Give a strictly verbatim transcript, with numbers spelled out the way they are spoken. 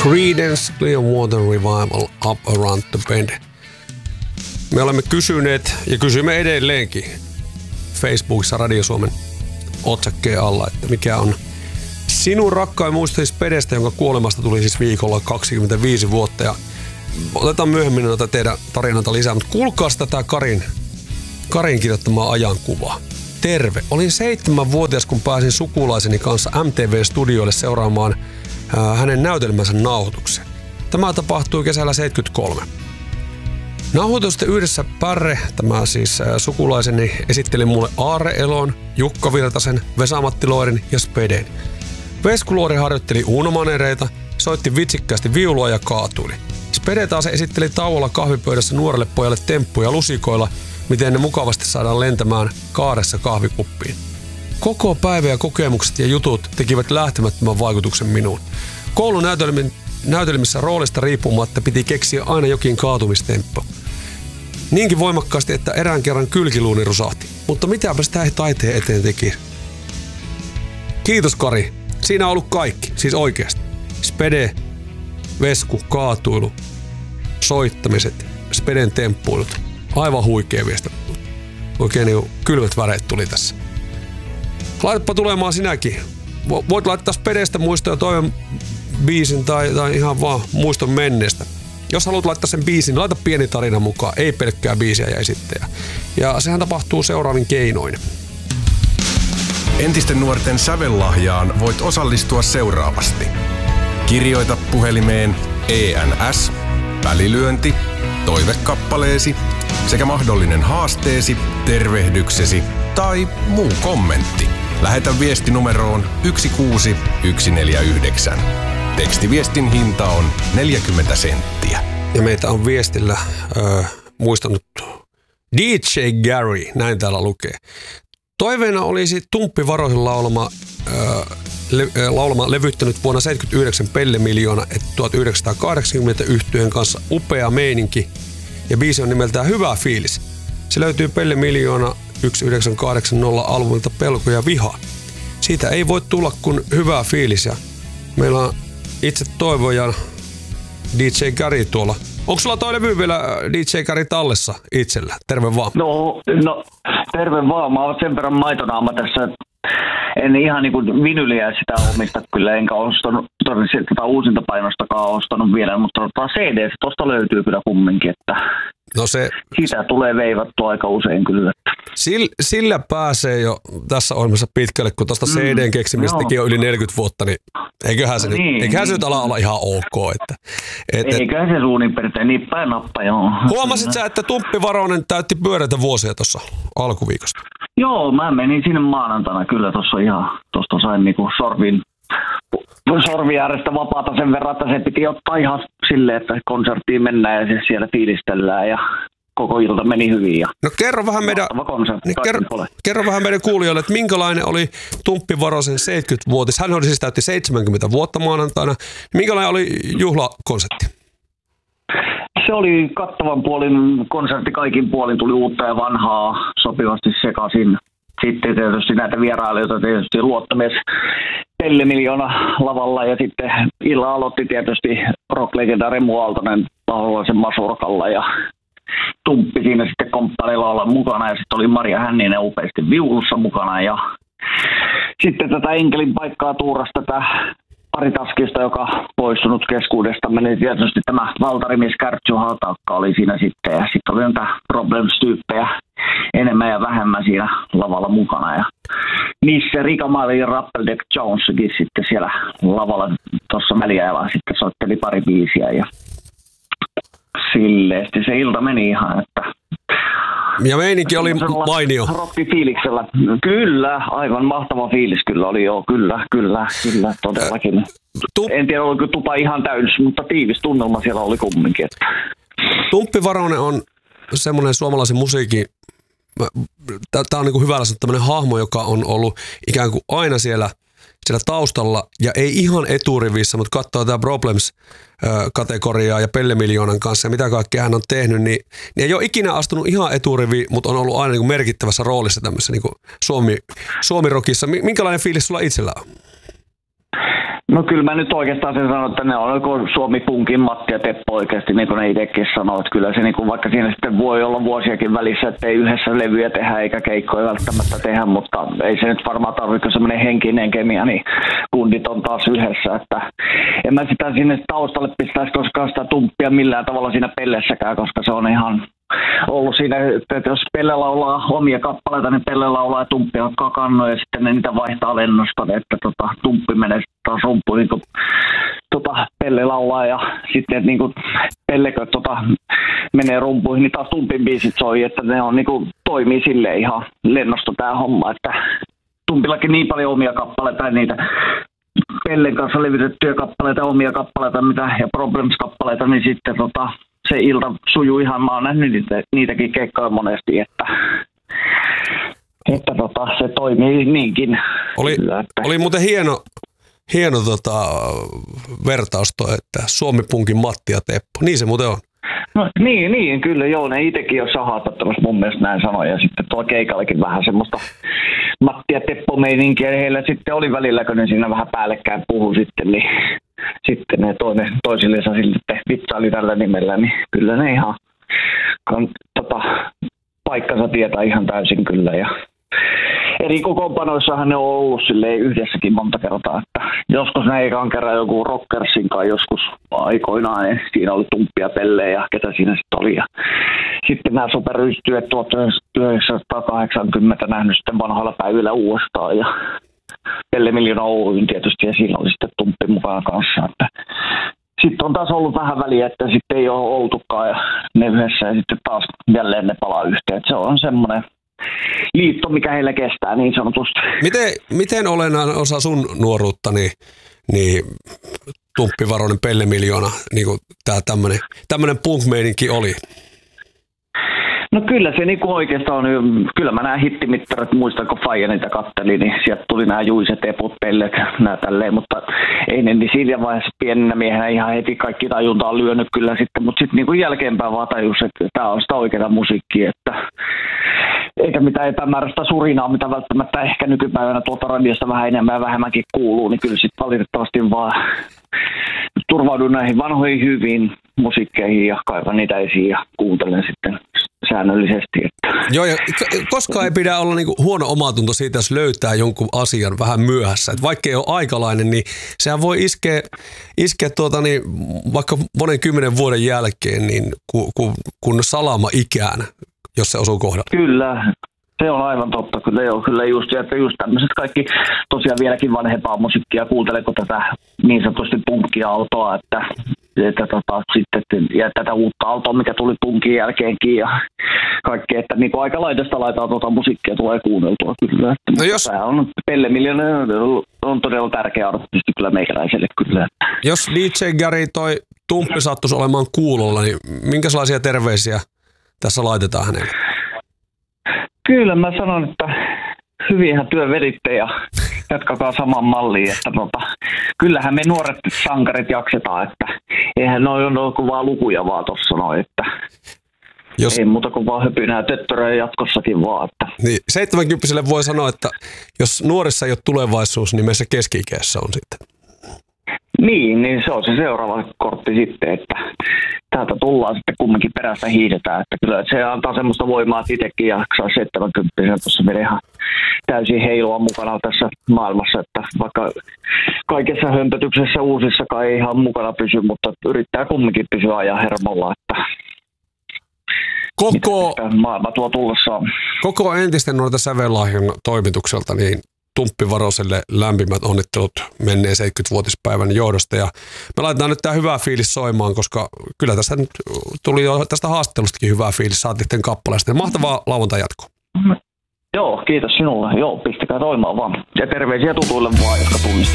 Creedence Clearwater Revival Up Around the Bend. Me olemme kysyneet ja kysymme edelleenkin Facebookissa Radio Suomen otsakkeen alla, että mikä on sinun rakkain muisto Spedestä, jonka kuolemasta tuli siis viikolla kaksikymmentäviisi vuotta. Ja otetaan myöhemmin noita teidän tarinoita lisää, mutta kuulkaa tätä Karin, Karin kirjoittamaa ajankuvaa. Terve. Olin seitsemänvuotias, kun pääsin sukulaiseni kanssa M T V-studioille seuraamaan ää, hänen näytelmänsä nauhoituksen. Tämä tapahtui kesällä seitsemänkymmentäkolme. Nauhoitusten yhdessä Pärre, tämä siis ää, sukulaiseni, esitteli mulle Aarre Elon, Jukka Virtasen, Vesa-Matti Loirin ja Speden. Vesku Luori harjoitteli uunomanereita, soitti vitsikkäästi viulua ja kaatuili. Spede taas esitteli tauolla kahvipöydässä nuorelle pojalle temppuja lusikoilla, miten ne mukavasti saadaan lentämään kaaressa kahvikuppiin. Koko päivä ja kokemukset ja jutut tekivät lähtemättömän vaikutuksen minuun. Koulun näytelmissä roolista riippumatta piti keksiä aina jokin kaatumistemppo. Niinkin voimakkaasti, että erään kerran kylkiluuni rusahti. Mutta mitäpä sitä ei taiteen eteen teki. Kiitos Kari. Siinä on ollut kaikki. Siis oikeasti. Spede, Vesku, kaatuilu, soittamiset, Speden temppuilut. Aivan huikea viesti. Oikein niin kylmät väreet tuli tässä. Laitapa tulemaan sinäkin. Voit laittaa Spedestä muistoja toivon biisin tai, tai ihan vaan muiston menneestä. Jos haluat laittaa sen biisin, niin laita pieni tarina mukaan. Ei pelkkää biisiä ja esittäjää. Ja sehän tapahtuu seuraavin keinoin. Entisten nuorten sävellahjaan voit osallistua seuraavasti. Kirjoita puhelimeen E N S, välilyönti, toivekappaleesi sekä mahdollinen haasteesi, tervehdyksesi tai muu kommentti. Lähetä viesti numeroon yksi kuusi yksi neljä yhdeksän. Tekstiviestin hinta on neljäkymmentä senttiä. Ja meitä on viestillä äh, muistanut D J Gary, näin täällä lukee. Toiveena olisi Tumppi Varosen laulama, äh, le, äh, laulama levyttänyt vuonna seitsemänkymmentäyhdeksän Pelle Miljoona, että tuhatyhdeksänsataakahdeksankymmentä yhtyeen kanssa upea meininki. Ja biisi on nimeltään Hyvä fiilis. Se löytyy Pelle Miljoona tuhatyhdeksänsataakahdeksankymmentä albumilta Pelko ja viha. Siitä ei voi tulla kuin hyvä fiilis. Ja meillä on itse Toivojan D J Gary tuolla. Onko sulla toi levy vielä D J Gary tallessa itsellä? Terve vaan. No, no terve vaan. Mä oon sen verran maitonaama tässä. En ihan niin kuin vinyliä sitä omista kyllä, enkä ostanut tätä uusinta painostakaan ostanut vielä, mutta C D tuosta löytyy kyllä kumminkin, että no se, sitä tulee veivattua aika usein kyllä. Sillä, sillä pääsee jo tässä ohjelmassa pitkälle, kun tuosta C D:n keksimistäkin mm, on yli neljäkymmentä vuotta, niin eiköhän se, no niin, nyt, eiköhän niin, se nyt ala olla ihan ok. Että, et, eiköhän se suunnin periaatteen niin päin nappa, joo. Huomasit sä, että Tumppi Varonen täytti pyöreitä vuosia tuossa alkuviikosta? Joo, mä menin sinne maanantaina kyllä tuossa ihan, tuosta sain niinku sorvin, sorvi äärestä vapaata sen verran, että se piti ottaa ihan silleen, että konserttiin mennään ja se siellä fiilistellään ja koko ilta meni hyvin. Ja no kerro vähän meidän, niin kerro, kerro vähän meidän kuulijoille, että minkälainen oli Tumppi Varosen seitsemänkymmentävuotis. Hän oli siis täytti seitsemänkymmentä vuotta maanantaina. Minkälainen oli juhlakonsertti? Se oli kattavan puolin konsertti, kaikin puolin tuli uutta ja vanhaa sopivasti sekaisin. Sitten tietysti näitä vierailijoita, tietysti luottomies Pelle Miljoona lavalla ja sitten illa aloitti tietysti rock-legenda Remu Aaltonen Paholaisen Masurkalla ja Tumppi siinä sitten komppareilla olla mukana ja sitten oli Maria Hänninen upeasti viulussa mukana ja sitten tätä enkelin paikkaa tuurasi tätä Ari Taskista, joka poistunut keskuudesta, meni tietysti tämä valtarimies Kärtsy Hataukka oli siinä sitten ja sitten oli näitä Problems-tyyppejä enemmän ja vähemmän siinä lavalla mukana ja niissä Rika Mali ja Rappeldeck Joneskin sitten siellä lavalla tuossa väliajalla sitten soitteli pari biisiä ja silleesti se ilta meni ihan, että ja meininki oli mainio. Rockifiiliksellä. Kyllä, aivan mahtava fiilis kyllä oli, joo, kyllä, kyllä, kyllä, todellakin. Tu- en tiedä, oliko tupa ihan täydessä, mutta tiivis tunnelma siellä oli kumminkin. Että. Tumppi Varonen on semmoinen suomalaisen musiikin, tämä on niin kuin hyvällä sanoa tämmöinen hahmo, joka on ollut ikään kuin aina siellä, siellä taustalla ja ei ihan eturivissä, mutta katsoo tämä Problems-kategoriaa ja Pelle Miljoonan kanssa ja mitä kaikkea hän on tehnyt, niin, niin ei ole ikinä astunut ihan eturiviin, mutta on ollut aina niin kuin merkittävässä roolissa tämmöisessä niin kuin Suomi, Suomi-rockissa. Minkälainen fiilis sulla itsellä on? No kyllä mä nyt oikeastaan sen sanon, että ne on Suomi Punkin Matti ja Teppo oikeasti, niin kuin ne itsekin sanoo, että kyllä se niin kuin, vaikka siinä sitten voi olla vuosiakin välissä, että ei yhdessä levyjä tehdä eikä keikkoja välttämättä tehdä, mutta ei se nyt varmaan tarvitse semmoinen henkinen kemia, niin kundit on taas yhdessä, että en mä sitä sinne taustalle pistäisi koskaan sitä tumppia millään tavalla siinä pellessäkään, koska se on ihan ollut siinä, että jos Pelle laulaa omia kappaleita, niin Pelle laulaa ja Tumppi on kakannut ja sitten ne niitä vaihtaa lennosta, että tota, Tumppi menee taas rumpuun, niin kuin tota, Pelle laulaa ja sitten niin kuin Pellekö tota, menee rumpuihin, niin taas Tumpin biisit soi, että ne on, niin kuin, toimii silleen ihan lennosta tämä homma, että Tumpillakin niin paljon omia kappaleita ja niitä Pellen kanssa levitettyjä kappaleita, omia kappaleita mitä, ja Problems-kappaleita, niin sitten tota, se ilta sujuu ihan, mä oon nähnyt niitä, niitäkin keikkoja monesti, että, että tota, se toimii niinkin. Oli, kyllä, että oli muuten hieno, hieno tota, vertausto, että Suomi Punkin Matti ja Teppo, niin se muuten on. No, niin, niin, kyllä joo, ne itsekin jossain haastattelussa mun mielestä näin sanoi, ja sitten tuolla keikallakin vähän semmoista Matti ja Teppo-meininkiä, ja heillä sitten oli välillä, kun ne siinä vähän päällekkäin puhui sitten, niin sitten ne toinen toisillensa sitten vitsaili tällä nimellä, niin kyllä ne ihan kan, tota, paikkansa tietää ihan täysin kyllä, ja eri kokoonpanoissahan ne on ollut silleen yhdessäkin monta kertaa, että joskus ne ekan kerran joku Rockersin kai joskus aikoinaan, niin siinä oli Tumppi ja Pelle ja ketä siinä sitten oli. Ja sitten nämä superyhtyöt tuhatyhdeksänsataakahdeksankymmentä nähnyt sitten vanhoilla päivillä uudestaan ja Pelle Miljoona Oyn tietysti ja siinä oli sitten Tumppi mukana kanssa. Että sitten on taas ollut vähän väliä, että sitten ei ole oltukaan ja ne yhdessä ja sitten taas jälleen ne palaa yhteen. Että se on semmoinen liitto, mikä heillä kestää niin sanotusti. Miten, miten olennainen osa sun nuoruutta, niin, niin Tumppi Varonen, Pelle Miljoona, niin kuin tää tämmönen, tämmönen punk-meininki oli? No kyllä se niin kuin oikeastaan on, kyllä mä nämä hittimittarit, muistan kun Faija niitä katteli, niin sieltä tuli nämä Juiset, Eput, Pellet, nämä tälleen, mutta ei ne niin siinä vaiheessa pienenä miehenä ihan heti kaikki tajunta on lyönyt kyllä sitten, mutta sitten niin kuin jälkeenpäin vaan tajus, että tämä on sitä oikeaa musiikkia, että eikä mitään epämääräistä surinaa, mitä välttämättä ehkä nykypäivänä tuolta radiosta vähän enemmän ja vähemmänkin kuuluu, niin kyllä sitten valitettavasti vaan turvaudun näihin vanhoihin hyviin musiikkeihin ja kaivan niitä esiin ja kuuntelen sitten säännöllisesti. Että. Joo, ja koskaan ei pidä olla niinku huono omatunto siitä, jos löytää jonkun asian vähän myöhässä. Et vaikka ei ole aikalainen, niin sehän voi iskeä, iskeä tuota, niin, vaikka monen kymmenen vuoden jälkeen, niin kun, kun, kun salama ikään, jos se osuu kohdalla. Kyllä, se on aivan totta. Kyllä, joo, kyllä just, että just tämmöiset kaikki tosiaan vieläkin vanhempaa musiikkia. Kuunteleko tätä niin sanotusti punkki-autoa, että, että tota, sitten, ja tätä uutta autoa, mikä tuli punkin jälkeenkin ja kaikki, että niin kuin aika laidasta laitaa tuota musiikkia tulee kuunneltua kyllä. Että, no jos, tämä on Pelle Miljoona on todella tärkeä artisti kyllä meikäläiselle kyllä. Jos D J Gary toi Tumppi sattuisi olemaan kuulolla, niin minkälaisia terveisiä tässä laitetaan hänelle? Kyllä mä sanon, että hyvinhän työ veditte ja jatkakaa saman malliin, että tota, kyllähän me nuoret sankarit jaksetaan, että eihän noin ole kuin vaan lukuja vaan tossa noin, että jos, ei muuta kuin vaan höpynää töttöröjä jatkossakin vaan. Että. Niin, seitsemänkymppiselle voi sanoa, että jos nuorissa ei ole tulevaisuus, niin meissä keski-ikässä on sitten. Niin, niin se on se seuraava kortti sitten, että täältä tullaan sitten kumminkin perästä hiidetään, että kyllä se antaa semmoista voimaa, että itsekin jaksaa seitsemänkymppisenä tuossa meidän ihan täysin heilua mukana tässä maailmassa, että vaikka kaikessa hömpötyksessä uusissakaan ei ihan mukana pysy, mutta yrittää kumminkin pysyä ajan hermolla, että koko, maailma tuo tullessaan. Koko entisten noita Sävellahjan toimitukselta, niin Tumppi Varoselle lämpimät onnittelut menneen seitsemänkymmenvuotispäivän johdosta. Ja me laitetaan nyt tämä hyvä fiilis soimaan, koska kyllä tästä nyt tuli jo tästä haastattelustakin hyvä fiilis. Saatiin kappaleesta. Mahtavaa lauantai jatkoa. Joo, kiitos sinulle. Joo, pistäkää soimaan vaan. Ja terveisiä tutuille vaan, jotka tunnisti.